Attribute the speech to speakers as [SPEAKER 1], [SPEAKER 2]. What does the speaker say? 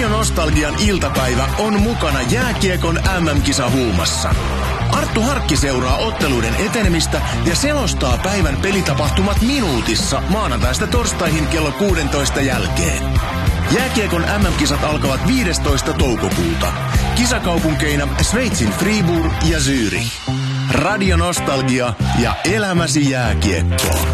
[SPEAKER 1] Radio Nostalgian iltapäivä on mukana jääkiekon MM-kisahuumassa. Arttu Harkki seuraa otteluiden etenemistä ja selostaa päivän pelitapahtumat minuutissa maanantaista torstaihin kello 16 jälkeen. Jääkiekon MM-kisat alkavat 15. toukokuuta. Kisakaupunkeina Sveitsin Fribourg ja Zürich. Radio Nostalgia ja elämäsi jääkiekko.